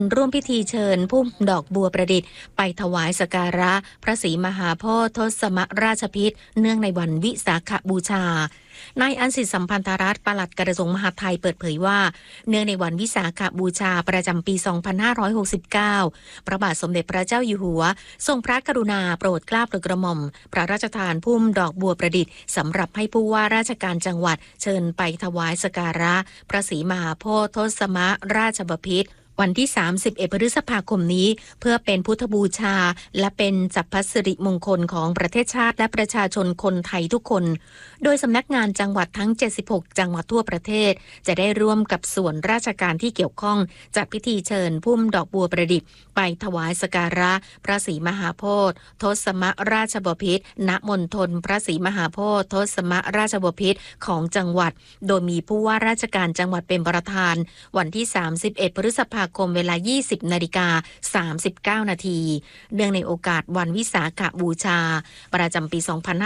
ร่วมพิธีเชิญพุ่มดอกบัวประดิษฐ์ไปถวายสักการะพระศรีมหาโพธิ์ทศมราชพิธีเนื่องในวันวิสาขบูชานายอันสิทธิสัมพันธรัตน์ปลัดกระทรวงมหาดไทยเปิดเผยว่าเนื่องในวันวิสาขบูชาประจำปี 2569 พระบาทสมเด็จพระเจ้าอยู่หัวทรงพระกรุณาโปรดเกล้าโปรดกระหม่อมพระราชทานพุ่มดอกบัวประดิษฐ์สำหรับให้ผู้ว่าราชการจังหวัดเชิญไปถวายสักการะพระศรีมหาโพธิ์ทศมราชบพิตรวันที่ 31 พฤษภาคมนี้เพื่อเป็นพุทธบูชาและเป็นจับพสิริมงคลของประเทศชาติและประชาชนคนไทยทุกคนโดยสำนักงานจังหวัดทั้ง 76 จังหวัดทั่วประเทศจะได้ร่วมกับส่วนราชการที่เกี่ยวข้องจัดพิธีเชิญพุ่มดอกบัวประดิษฐ์ไปถวายสักการะพระศรีมหาโพธิ์ทศมราชบพิตรณมณฑลพระศรีมหาโพธิ์ทศมราชบพิตรของจังหวัดโดยมีผู้ว่าราชการจังหวัดเป็นประธานวันที่ 31 พฤษภาคมเวลา 20:39 นาทีเนื่องในโอกาสวันวิสาขบูชาประจำปี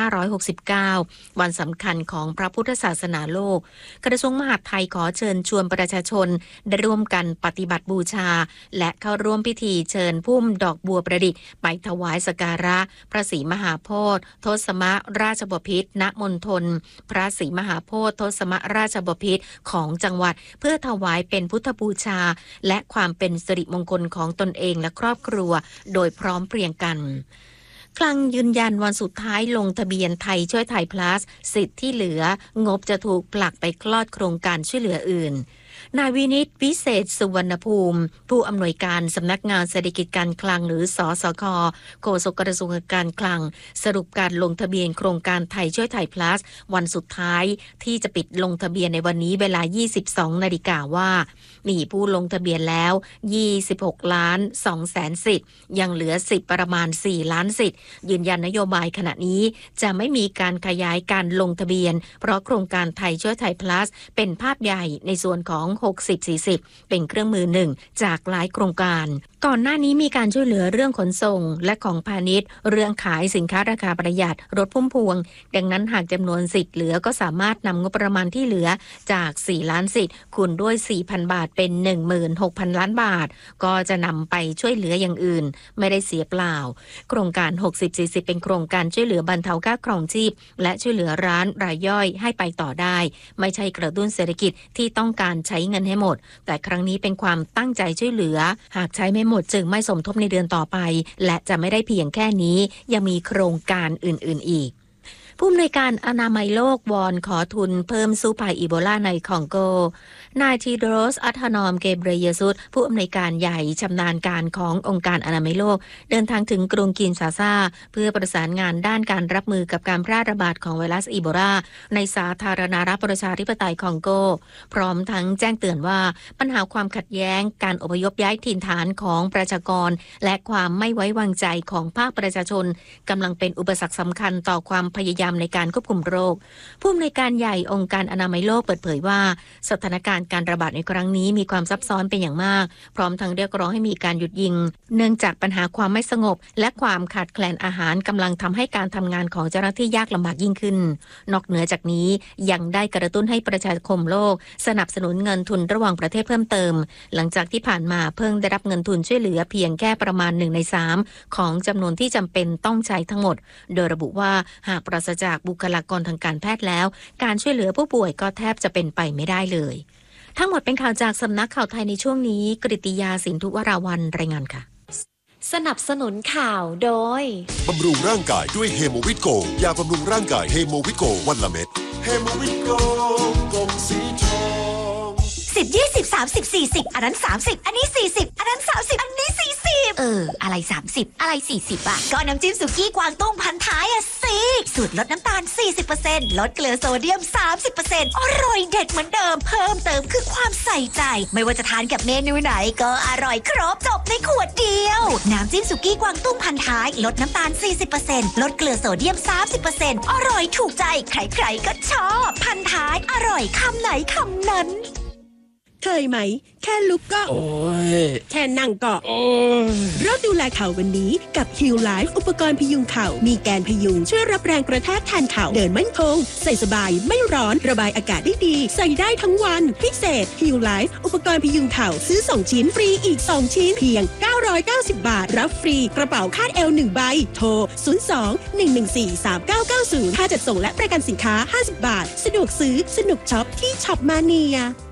2569 วันสำคัญของพระพุทธศาสนาโลกกระทรวงมหาดไทยขอเชิญชวนประชาชนได้ร่วมกันปฏิบัติบูชาและเข้าร่วมพิธีเชิญพุ่มดอกบัวประดิษฐ์ไปถวายสักการะพระศรีมหาโพธิ์ทศมราชบพิตรณมณฑลพระศรีมหาโพธิ์ทศมราชบพิตรของจังหวัดเพื่อถวายเป็นพุทธบูชาและความเป็นสิริมงคลของตนเองและครอบครัวโดยพร้อมเพรียงกันคลังยืนยันวันสุดท้ายลงทะเบียนไทยช่วยไทย plus สิทธิ์ที่เหลืองบจะถูกผลักไปคลอดโครงการช่วยเหลืออื่นนายวินิตวิเศษสุวรรณภูมิผู้อำนวยการสำนักงานเศรษฐกิจการคลังหรือสสค.โฆษกกระทรวงการคลังสรุปการลงทะเบียนโครงการไทยช่วยไทย plus วันสุดท้ายที่จะปิดลงทะเบียนในวันนี้เวลา 22 นาฬิกาว่ามีผู้ลงทะเบียนแล้ว26 ล้าน2แสนสิทธิ์ยังเหลือสิทธิ์ประมาณ4ล้านสิทธิ์ยืนยันนโยบายขณะนี้จะไม่มีการขยายการลงทะเบียนเพราะโครงการไทยช่วยไทย plus เป็นภาพใหญ่ในส่วนของ60-40 เป็นเครื่องมือหนึ่งจากหลายโครงการก่อนหน้านี้มีการช่วยเหลือเรื่องขนส่งและของพาณิชย์เรื่องขายสินค้าราคาประหยัดรถพุ่มพวงดังนั้นหากจำนวนสิทธิ์เหลือก็สามารถนำงบประมาณที่เหลือจาก4ล้านสิทธิ์คูณด้วย 4,000 บาทเป็น 16,000 ล้านบาทก็จะนำไปช่วยเหลืออย่างอื่นไม่ได้เสียเปล่าโครงการ60-40เป็นโครงการช่วยเหลือบรรเทาค่าครองชีพและช่วยเหลือร้านรายย่อยให้ไปต่อได้ไม่ใช่กระตุ้นเศรษฐกิจที่ต้องการใช้เงินให้หมดแต่ครั้งนี้เป็นความตั้งใจช่วยเหลือหากใช้ไม่หมดจึงไม่สมทบในเดือนต่อไปและจะไม่ได้เพียงแค่นี้ยังมีโครงการอื่นๆอีกผู้อำนวยการอนามัยโลกวอนขอทุนเพิ่มสู้ภัยอีโบลาในคองโกนายทีโดรสอัธนอมเกเบรเยซุสผู้อำนวยการใหญ่ชำนาญการขององค์การอนามัยโลกเดินทางถึงกรุงกินชาซาเพื่อประสานงานด้านการรับมือกับการแพร่ระบาดของไวรัสอีโบลาในสาธารณรัฐประชาธิปไตยคองโกพร้อมทั้งแจ้งเตือนว่าปัญหาความขัดแย้งการอพยพย้ายถิ่นฐานของประชากรและความไม่ไว้วางใจของภาคประชาชนกำลังเป็นอุปสรรคสำคัญต่อความพยายามในการควบคุมโรคผู้อำนวยการใหญ่องค์การอนามัยโลกเปิดเผยว่าสถานการณ์การระบาดในครั้งนี้มีความซับซ้อนเป็นอย่างมากพร้อมทั้งเรียกร้องให้มีการหยุดยิงเนื่องจากปัญหาความไม่สงบและความขาดแคลนอาหารกำลังทำให้การทำงานของเจ้าหน้าที่ยากลำบากยิ่งขึ้นนอกเหนือจากนี้ยังได้กระตุ้นให้ประชาคมโลกสนับสนุนเงินทุนระหว่างประเทศเพิ่มเติมหลังจากที่ผ่านมาเพิ่งได้รับเงินทุนช่วยเหลือเพียงแค่ประมาณ1 ใน 3ของจำนวนที่จำเป็นต้องใช้ทั้งหมดโดยระบุว่าหากปราศจากบุคลากรทางการแพทย์แล้วการช่วยเหลือผู้ป่วยก็แทบจะเป็นไปไม่ได้เลยทั้งหมดเป็นข่าวจากสำนักข่าวไทยในช่วงนี้กฤติยาสินธุวราวัลย์รายงานค่ะสนับสนุนข่าวโดยบำรุงร่างกายด้วยเฮโมวิตโกยาบำรุงร่างกายเฮโมวิตโกวันละเม็ดเฮโมวิตโกกลมสีทอง 10 20 30 40อันนั้น30อันนี้40อันนั้น30อันนี้40อะไร30อะไร40อ่ะก็น้ำจิ้มสุกี้กวางตุ้งพันท้ายอ่ะสิสูตรลดน้ำตาล 40% ลดเกลือโซเดียม 30% อร่อยเด็ดเหมือนเดิมเพิ่มเติมคือความใส่ใจไม่ว่าจะทานกับเมนูไหนก็อร่อยครบจบในขวดเดียวน้ำจิ้มสุกี้กวางตุ้งพันท้ายลดน้ำตาล 40% ลดเกลือโซเดียม 30% อร่อยถูกใจใครๆก็ชอบพันท้ายอร่อยคำไหนคำนั้นเคยไหมแค่ลุกก็โอ้ยแค่นั่งก็โอ้ยเราดูแลเข่าวันนี้กับ Heal Life อุปกรณ์พยุงเข่ามีแกนพยุงช่วยรับแรงกระแทกแทนเข่าเดินมั่นคงใส่สบายไม่ร้อนระบายอากาศได้ดีใส่ได้ทั้งวันพิเศษ Heal Life อุปกรณ์พยุงเข่าซื้อ2ชิ้นฟรีอีก2ชิ้นเพียง990 บาทรับฟรีกระเป๋าคาดเอว1ใบโทร02-114-3990ค่าจัดส่งและประกันสินค้า50 บาทสะดวกซื้อสนุกช็อปที่ช็อปมาเนีย